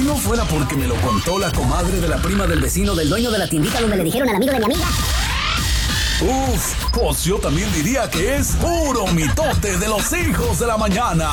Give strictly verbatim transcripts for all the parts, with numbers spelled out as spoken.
Si no fuera porque me lo contó la comadre de la prima del vecino del dueño de la tiendita donde le dijeron al amigo de mi amiga. Uf, pues yo también diría que es puro mitote de los hijos de la mañana.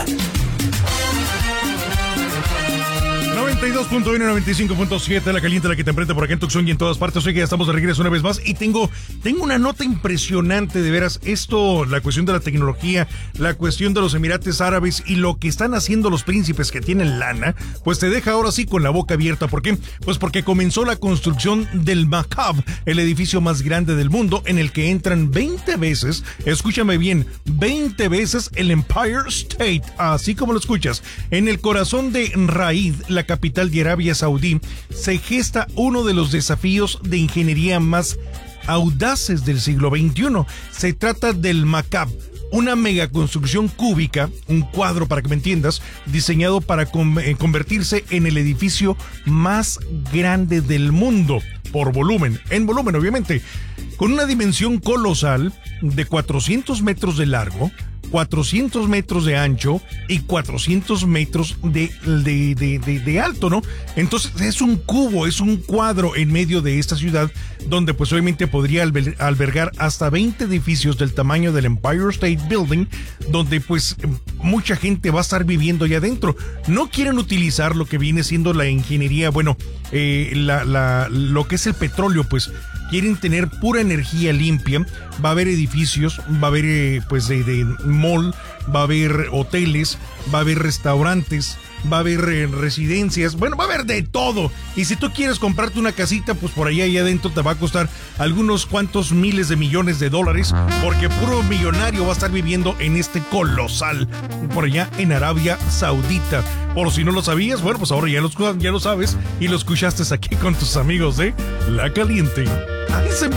noventa y dos punto uno, noventa y cinco punto siete, la caliente, la que te emprende por acá en Tucson y en todas partes. Hoy que ya estamos de regreso una vez más y tengo, tengo una nota impresionante, de veras. Esto, la cuestión de la tecnología, la cuestión de los Emirates Árabes y lo que están haciendo los príncipes que tienen lana, pues te deja ahora sí con la boca abierta. ¿Por qué? Pues porque comenzó la construcción del Makab, el edificio más grande del mundo, en el que entran veinte veces, escúchame bien, veinte veces el Empire State, así como lo escuchas. En el corazón de Raid, la capital de Arabia Saudí, se gesta uno de los desafíos de ingeniería más audaces del siglo veintiuno. Se trata del Makab, una megaconstrucción cúbica, un cuadro para que me entiendas, diseñado para con, eh, convertirse en el edificio más grande del mundo, por volumen, en volumen obviamente, con una dimensión colosal de cuatrocientos metros de largo, cuatrocientos metros de ancho y cuatrocientos metros de, de, de, de, de alto, ¿no? Entonces es un cubo, es un cuadro en medio de esta ciudad donde pues obviamente podría alber, albergar hasta veinte edificios del tamaño del Empire State Building, donde pues mucha gente va a estar viviendo allá adentro. No quieren utilizar lo que viene siendo la ingeniería, bueno, eh, la, la, lo que es el petróleo, pues quieren tener pura energía limpia. Va a haber edificios, va a haber eh, pues de, de mall, va a haber hoteles, va a haber restaurantes, va a haber eh, residencias, bueno, va a haber de todo. Y si tú quieres comprarte una casita, pues por allá allá adentro te va a costar algunos cuantos miles de millones de dólares, porque puro millonario va a estar viviendo en este colosal, por allá en Arabia Saudita. Por si no lo sabías, bueno, pues ahora ya lo, ya lo sabes y lo escuchaste aquí con tus amigos de La Caliente. Ahí se